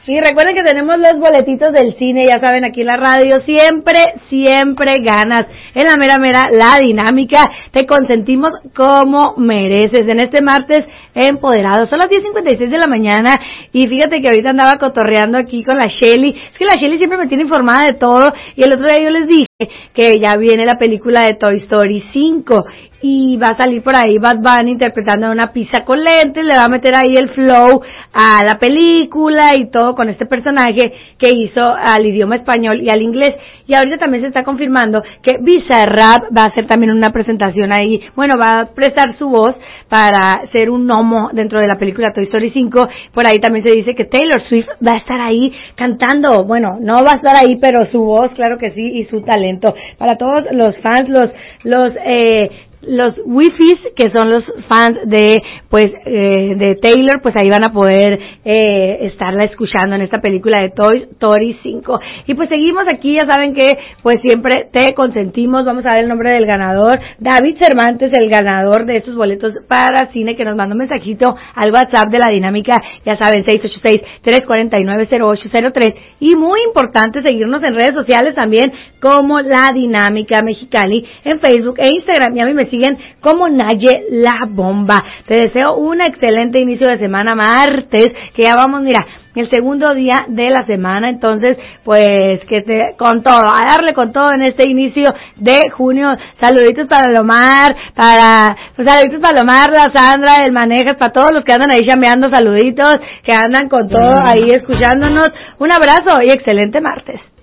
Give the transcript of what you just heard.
Y recuerden que tenemos los boletitos del cine, ya saben, aquí en la radio, siempre ganas. En la mera, la dinámica, te consentimos como mereces. En este martes, empoderados, son las 10:56 de la mañana, y fíjate que ahorita andaba cotorreando aquí con la Shelly. Es que la Shelly siempre me tiene informada de todo, y el otro día yo les dije que ya viene la película de Toy Story 5, y va a salir por ahí Bad Bunny interpretando a una pizza con lentes, le va a meter ahí el flow a la película y todo con este personaje que hizo al idioma español y al inglés. Y ahorita también se está confirmando que Bizarrap va a hacer también una presentación ahí, bueno, va a prestar su voz para ser un gnomo dentro de la película Toy Story 5. Por ahí también se dice que Taylor Swift va a estar ahí cantando, bueno, no va a estar ahí, pero su voz, claro que sí, y su talento. Para todos los fans, los wifis, que son los fans de Taylor, pues ahí van a poder estarla escuchando en esta película de Toy Story 5. Y pues seguimos aquí, ya saben que pues siempre te consentimos. Vamos a ver el nombre del ganador, David Cervantes, el ganador de estos boletos para cine, que nos mandó un mensajito al WhatsApp de la dinámica, ya saben, 686-349-0803. Y muy importante seguirnos en redes sociales también, como La Dinámica Mexicali, en Facebook e Instagram, y a mí me siguen como Naye La Bomba. Te deseo un excelente inicio de semana, martes, que ya vamos, mira, el segundo día de la semana. Entonces, pues, con todo, a darle con todo en este inicio de junio. Saluditos para Lomar, la Sandra, el Manejas, para todos los que andan ahí chambeando, saluditos, que andan con todo ahí escuchándonos. Un abrazo y excelente martes.